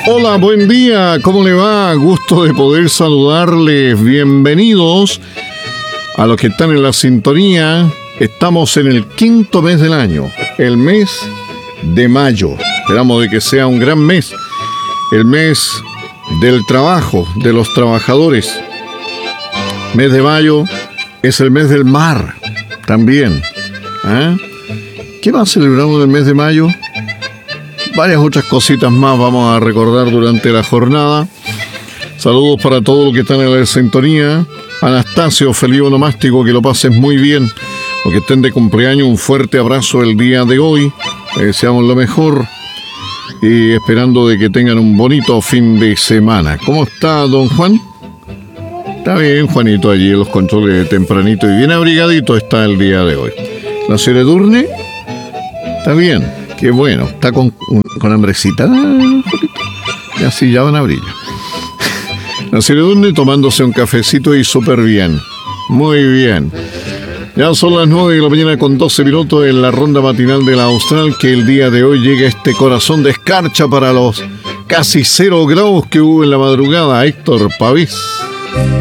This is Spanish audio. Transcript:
Hola, buen día, ¿cómo le va? Gusto de poder saludarles. Bienvenidos a los que están en la sintonía. Estamos en el quinto mes del año, el mes de mayo. Esperamos de que sea un gran mes, el mes del trabajo, de los trabajadores. Mes de mayo es el mes del mar, también. ¿Qué más celebramos en el mes de mayo? Varias otras cositas más vamos a recordar durante la jornada. Saludos para todos los que están en la sintonía. Anastasio, feliz onomástico, que lo pases muy bien. Los que estén de cumpleaños, un fuerte abrazo el día de hoy. Les deseamos lo mejor y esperando de que tengan un bonito fin de semana. ¿Cómo está don Juan? Está bien, Juanito, allí en los controles tempranito y bien abrigadito está el día de hoy. La señora Edurne está bien. Qué bueno, está con hambrecita, y así ya van a abrir. La señora Edurne tomándose un cafecito y súper bien, muy bien. Ya son las 9 de la mañana con 12 minutos en la ronda matinal de la Austral, que el día de hoy llega este corazón de escarcha para los casi 0 grados que hubo en la madrugada. Héctor Pavés.